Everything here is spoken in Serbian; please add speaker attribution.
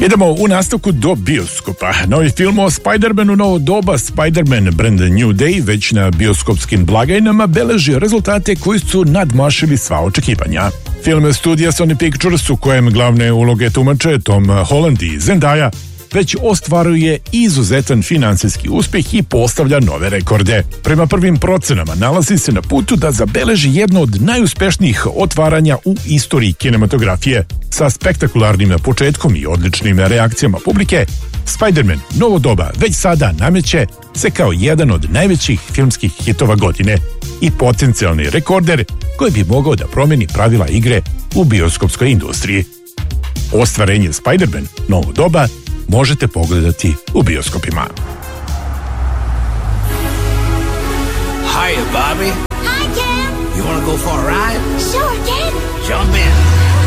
Speaker 1: Idemo u nastavku do bioskopa. Novi film o Spider-Manu novo doba, Spider-Man Brand New Day, već na bioskopskim blagajnama beleži rezultate koji su nadmašili sva očekivanja. Film studija Sony Pictures, u kojem glavne uloge tumače Tom Holland i Zendaya, već ostvaruje izuzetan finansijski uspjeh i postavlja nove rekorde. Prema prvim procenama nalazi se na putu da zabeleži jedno od najuspešnijih otvaranja u istoriji kinematografije. Sa spektakularnim početkom i odličnim reakcijama publike, Spider-Man novo doba već sada nameće se kao jedan od najvećih filmskih hitova godine i potencijalni rekorder koji bi mogao da promeni pravila igre u bioskopskoj industriji. Ostvarenje Spider-Man novo doba možete pogledati u bioskopima.
Speaker 2: Hiya, Bobby.
Speaker 3: Hi, Ken.
Speaker 2: You wanna go for a ride?
Speaker 3: Sure, Ken.
Speaker 2: Jump in.